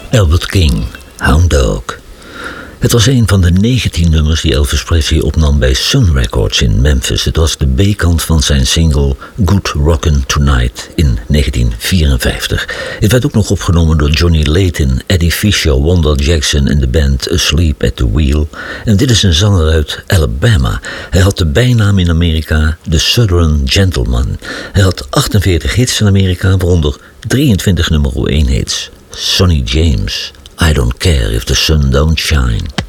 Albert King, Hound Dog. Het was een van de 19 nummers die Elvis Presley opnam bij Sun Records in Memphis. Het was de B-kant van zijn single Good Rockin' Tonight in 1954. Het werd ook nog opgenomen door Johnny Layton, Eddie Fisher, Wanda Jackson en de band Asleep at the Wheel. En dit is een zanger uit Alabama. Hij had de bijnaam in Amerika The Southern Gentleman. Hij had 48 hits in Amerika, waaronder 23 nummer 1 hits. Sonny James, I don't care if the sun don't shine.